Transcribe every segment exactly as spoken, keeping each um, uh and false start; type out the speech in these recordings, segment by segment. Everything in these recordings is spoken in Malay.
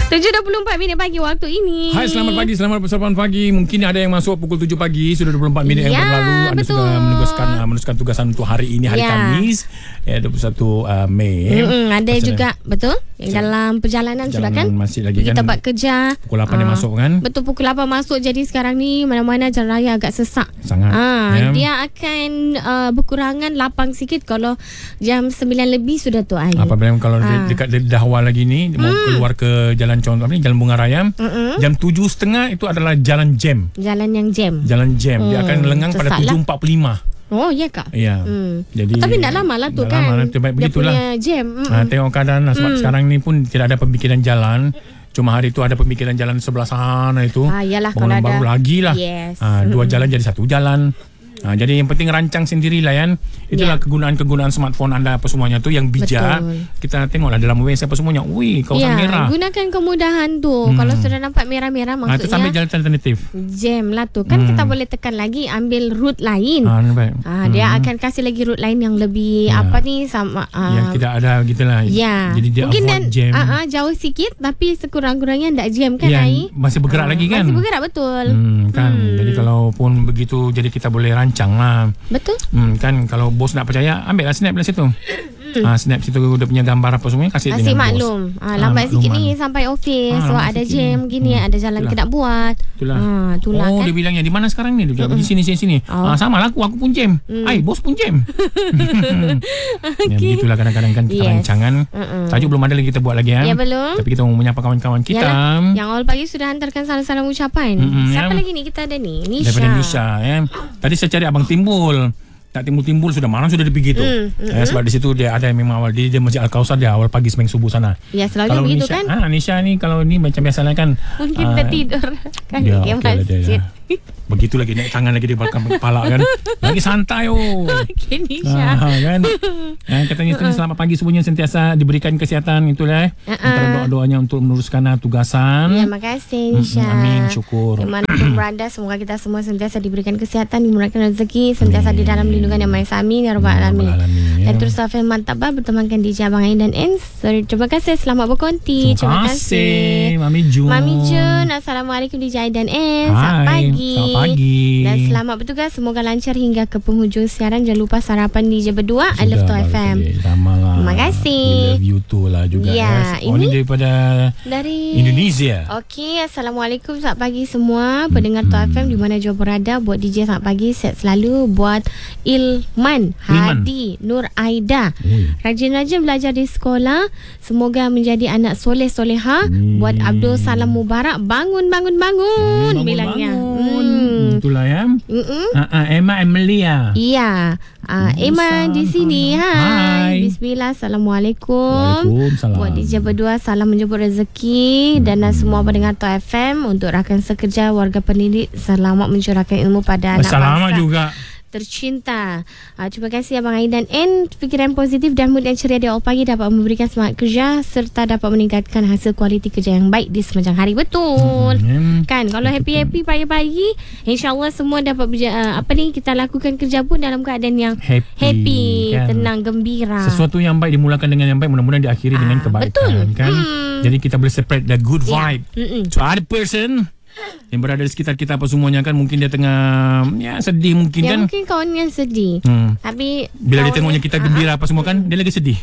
tujuh dua puluh empat minit pagi waktu ini. Hai, selamat pagi, selamat bersalaman pagi. Mungkin ada yang masuk pukul tujuh pagi, sudah dua puluh empat minit ya, yang berlalu. Anda betul. sudah meneruskan uh, meneruskan tugasan untuk hari ini, hari ya. Khamis, ya, dua puluh satu uh, Mei. Mm-mm, ada Masa juga betul yang dalam perjalanan, sudah kan? Masih lagi kita kan. buat kerja. Pukul lapan dia Ah, masuk kan? Betul, pukul lapan masuk. Jadi sekarang ni mana-mana jalan raya agak sesak. Sangat. Ah, ya. Dia akan uh, berkurangan lapang sikit kalau jam sembilan lebih sudah tu air. Apabila kalau Ah. dekat Dahwa lagi ni mau Hmm. keluar ke jalan contoh ni, Jalan Bunga Raya, Mm-mm. jam tujuh setengah itu adalah jalan jam. Jalan yang jam. Jalan jam. Dia Hmm, akan lengang pada sesak lah. tujuh empat puluh lima. Oh, ya kak? Ya. Hmm. Jadi Tapi tak lama lah tu tak kan. lama lah, terbaik dia begitulah. punya jam. Mm-mm. Ha, tengok keadaan lah. Sebab Hmm. sekarang ni pun tidak ada pembikiran jalan. Cuma hari tu ada pembikiran jalan sebelah sana itu. Ah, yalah, kalau Bangunan baru ada. lagi lah. Yes. Ha, dua Mm-mm. jalan jadi satu jalan. Ha, jadi yang penting rancang sendirilah kan. Itulah Ya. kegunaan-kegunaan smartphone anda apa semuanya tu yang bijak. Betul. Kita tengoklah dalam W S apa semuanya. Wih, kawasan ya, merah. gunakan kemudahan tu. Hmm. Kalau sudah nampak merah-merah Ha, tu sambil maksudnya jalan alternatif. jam lah tu. Kan Hmm. kita boleh tekan lagi ambil route lain. Ha, nampak. Ah, dia Hmm. akan kasih lagi route lain yang lebih Ya. apa ni sama ah, yang tidak ada gitulah. ya. Jadi dia Mungkin avoid dan jam. ah, ah, jauh sikit tapi sekurang-kurangnya tak jam kan yang Ai? masih bergerak Ah, lagi kan. Masih bergerak betul. Hmm, kan. Hmm. Jadi kalau pun begitu, jadi kita boleh rancang lah. Betul. Hmm, kan kalau bos nak percaya, ambil lah snap dari situ. Ha, snap situ dia punya gambar apa semuanya, kasih Kasih dengan maklum. bos. Ah, lambat sikit makluman. ni sampai office. Ah, Sebab lambat ada sikit jam ni. gini, Hmm. ada jalan Itulah. kita nak buat. Itulah. Ah, itulah Oh, kan. dia bilangnya di mana sekarang ni? Dia bilang, di sini, sini, sini. Oh. Ah, sama lah aku, aku pun jam. Hmm. Ai, bos pun jam. Ya, begitulah kadang-kadang kan kita Yes. rancangan. Mm-mm. Tajuk belum ada lagi kita buat lagi ya. Ya, belum. Tapi kita mau menyapa kawan-kawan kita. Yalah, yang awal pagi sudah hantarkan salam-salam ucapan. Mm-mm, Siapa ya. lagi ni? Kita ada ni Nisha. Daripada Nisha ya. Tadi saya cari Abang Timbul. Tak timbul-timbul sudah malam sudah dia pergi tu. Hmm, Eh, sebab di situ dia ada yang memang awal dia, dia Masjid Al-Kausar, dia awal pagi sembahyang subuh sana. Ya, selalu Kalau begitu Nisha, kan. Ah, Nisha ni kalau ni macam biasalah kan. Mungkin ah, tertidur kan dia dia okey lah dia, masjid. ya. Begitu lagi naik tangan lagi di belakang kepala kan. Lagi santai oh. Okey Nisha. Ah, kan. Ah, katanya uh-uh. selamat pagi semuanya, sentiasa diberikan kesihatan itulah. Uh-uh. Antara doa-doanya untuk meneruskan ah, tugasan. Terima kasih Nisha. Mm, amin, syukur. Dimanapun berada, semoga kita semua sentiasa diberikan kesihatan, dimurahkan rezeki, sentiasa di dalam lindungan yang Maha Esa. Amin ya rabbal alamin. Alamin, ya. Dan terus Safil Mantabah bertemankan D J Abang Ain dan Ens. So, terima kasih, selamat berkonti. Terima kasih Mami Jun. Mami Jun, Assalamualaikum D J Ain dan Ens. Selamat Hai, pagi. selamat pagi. Dan selamat bertugas, semoga lancar hingga ke penghujung siaran. Jangan lupa sarapan D J berdua. I Sudah, love to baru F M. tadi. Sama lah. Terima kasih. We love you too lah juga. Ya, yes. Oh, ini ni daripada Dari Indonesia. Okey, Assalamualaikum, selamat pagi semua pendengar Tua F M di mana jauh berada. Buat D J selamat pagi, set selalu. Buat Ilman, Hadi, Nur Aida, Ui. rajin-rajin belajar di sekolah, semoga menjadi anak soleh soleha. Hmm. Buat Abdul Salam Mubarak, bangun bangun bangun, Bangun, bilangnya. bangun. Hmm. Itulah ya. Mm-mm. Ah, ah, Emma Emilia. Iya, uh, Emma di sini. Hai. Hai. Bismillah, Assalamualaikum. Waalaikumsalam. Buat D J berdua, salam menjemput rezeki dan hmm. semua pendengar Tua F M. Untuk rakan sekerja, warga pendidik, selamat mencurahkan ilmu pada anak Selamat bangsa juga. tercinta. Uh, terima kasih Abang Ain dan N. Fikiran positif dan mood yang ceria di awal pagi dapat memberikan semangat kerja serta dapat meningkatkan hasil kualiti kerja yang baik di sepanjang hari. Betul. Hmm. Kan kalau happy-happy pagi-pagi, insya-Allah semua dapat berja- uh, apa ni kita lakukan kerja pun dalam keadaan yang Happy, happy kan? tenang, gembira. Sesuatu yang baik dimulakan dengan yang baik, mudah-mudahan diakhiri Ah, dengan kebaikan. betul. Kan? Hmm. Jadi kita boleh spread the good Ya. vibe Mm-mm. to other person yang berada di sekitar kita apa semuanya kan. Mungkin dia tengah ya sedih mungkin Ya, kan. mungkin kawan yang sedih. Hmm. Tapi Bila dia kawan tengoknya yang- kita Ah, gembira apa semua kan, dia lagi sedih.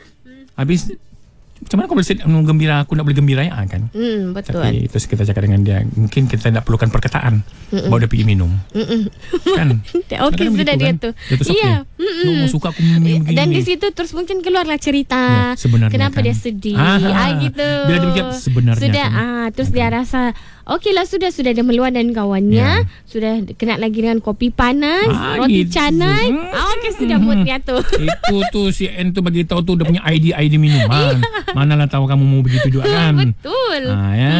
Habis macam mana kau boleh sedih, gembira, aku nak boleh gembira ya kan. Hmm, betul. Tapi terus kita cakap dengan dia, mungkin kita tak perlukan perkataan. Mm-mm. Bawa dia pergi minum. Mm-mm. Kan? Okey, Kadang-kadang sudah begitu dia kan. tu. Dia terus Ya. okey. Mm-mm. Oh, suka aku minum begini. Dan di situ terus mungkin keluarlah cerita. Ya, sebenarnya kenapa kan. dia sedih. Ah, Ah, gitu. bila dia fikir sebenarnya Sudah kan. ah terus dia rasa okeylah sudah sudah dia meluah dan kawannya, Ya. sudah kena lagi dengan kopi panas, Ah, roti gitu. canai. Hmm. Ah, okey sudah mood dia tu. Itu tu si N tu bagi tahu tu dia punya I D I D minuman. Manalah tahu kamu mau begitu juga kan. Betul. Ah, ya. Hmm.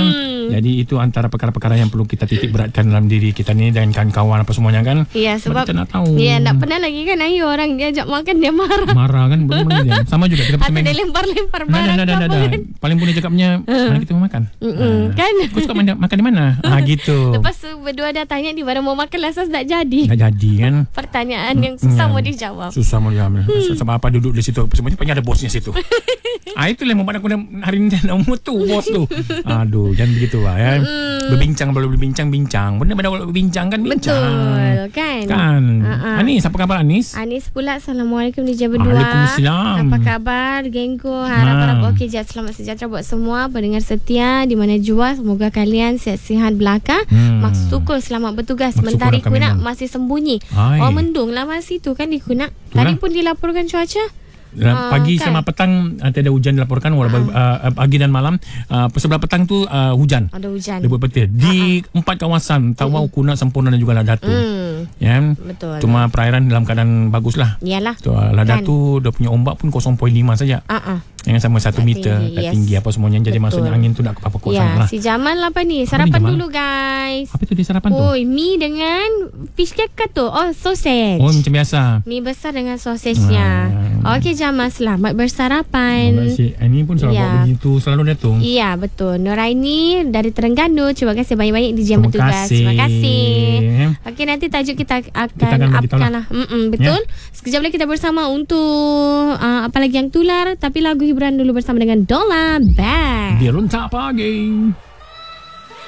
Jadi itu antara perkara-perkara yang perlu kita titik beratkan dalam diri kita ni dan kawan-kawan apa semuanya kan. Ya, sebab kita nak tahu. Ya, tak pernah lagi kan ayo orang dia ajak makan dia marah. Marah kan belum lagi dia. Sama juga kita Atau pasal dia lempar-lempar Nah, barang. dah, dah, dah, dah. Kan? Paling pun dia cakapnya mana kita mau makan. Mm-mm, Ah. kan? Kau suka makan, makan di mana? Ah gitu. Lepas tu berdua dah tanya di mana mau makan lasas tak jadi. Tak jadi kan. Pertanyaan yang susah Hmm. mau dijawab. Susah mau diambil. Hmm. Sebab apa duduk di situ semuanya banyak ada bosnya situ. Ah itulah yang membuat aku hari ni nak mutu bos tu. Aduh, jangan begitu lah ya. Mm. Berbincang boleh berbincang bincang. Benda-benda boleh berbincang kan bincang. Betul, kan? Kan. Uh-uh. Anis, apa khabar Anis? Anis pula, Assalamualaikum D J berdua. Waalaikumsalam. Apa khabar gengku? Harap-harap Ha. okey je. Selamat sejahtera buat semua pendengar setia di mana jua. Semoga kalian sihat-sihat belaka. Hmm. Mak syukur selamat bertugas. Mak Mentari syukur Kunak kami, masih sembunyi. Hai. Oh mendung lah masa itu kan di Kunak. Itulah. Tadi pun dilaporkan cuaca. Uh, pagi kan? sama petang uh, tiada hujan dilaporkan walaupun uh, pagi dan malam uh, sebelah petang tu uh, hujan. Ada hujan. Lebih petir di uh-huh. empat kawasan Tawau, mm-hmm. Kunak, Sempurna dan juga Ladatu. Hmm. Ya. Betul. Cuma perairan dalam keadaan baguslah. Yalah. Tu Ladatu kan. Dia punya ombak pun kosong perpuluhan lima saja. Uh-uh. Yang sama satu Tak meter, tinggi, tak yes. tinggi apa semuanya. Jadi Betul. maksudnya angin tu nak ke apa-apa kuat Ya, sangat lah. si Jamal apa ni? Apa Sarapan ni, Jamal? dulu guys. Apa tu dia sarapan tu? Oi, mi dengan fish cake tu. Oh, sausage. Oh macam biasa. Mi besar dengan sausage-nya. Ah. Okey Jamal, selamat bersarapan. Terima kasih. Ini pun selalu Ya. buat begitu selalu datung. Iya, betul. Nuraini dari Terengganu. Terima kasih banyak-banyak di jam Terima bertugas. kasih. Terima kasih. Okey, nanti tajuk kita akan, Kita akan bagi tahu upkan lah. Mm-mm, betul. Sekejap lagi kita bersama untuk uh, apa lagi yang tular. Tapi lagu hiburan dulu bersama dengan Dola Bag. Dia runtak pagi.